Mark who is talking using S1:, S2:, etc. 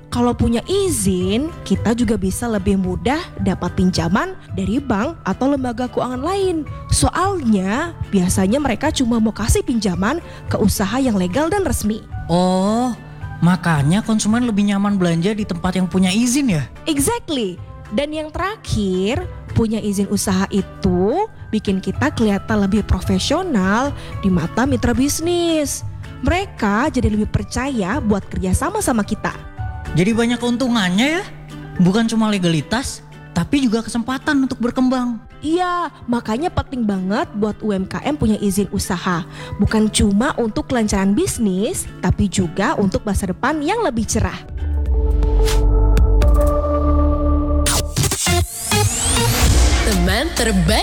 S1: Kalau punya izin, kita juga bisa lebih mudah dapat pinjaman dari bank atau lembaga keuangan lain. Soalnya, biasanya mereka cuma mau kasih pinjaman ke usaha yang legal dan resmi.
S2: Oh, makanya konsumen lebih nyaman belanja di tempat yang punya izin ya?
S1: Exactly. Dan yang terakhir, punya izin usaha itu bikin kita kelihatan lebih profesional di mata mitra bisnis. Mereka jadi lebih percaya buat kerja sama kita.
S2: Jadi banyak keuntungannya ya? Bukan cuma legalitas, tapi juga kesempatan untuk berkembang.
S1: Iya, makanya penting banget buat UMKM punya izin usaha. Bukan cuma untuk kelancaran bisnis, tapi juga untuk masa depan yang lebih cerah.
S3: Teman terbaik.